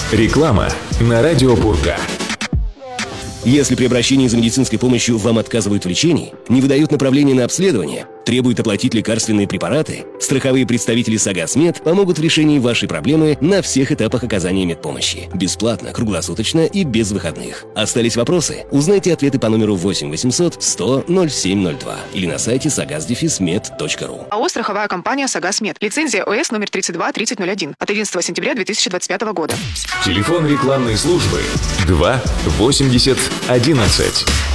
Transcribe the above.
Реклама на радио Пурга. Если при обращении за медицинской помощью вам отказывают в лечении, не выдают направление на обследование, требуют оплатить лекарственные препараты, страховые представители Сагаз Мед помогут в решении вашей проблемы на всех этапах оказания медпомощи. Бесплатно, круглосуточно и без выходных. Остались вопросы? Узнайте ответы по номеру 8 800 100 0702 или на сайте sagas-med.ru. АО «Страховая компания Сагаз Мед». Лицензия ОС номер 323001 от 11 сентября 2025 года. Телефон рекламной службы 2 80 11.